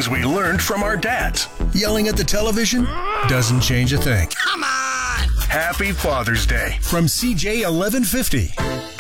things we learned from our dads. Yelling at the television doesn't change a thing. Come on! Happy Father's Day from CJ 1150.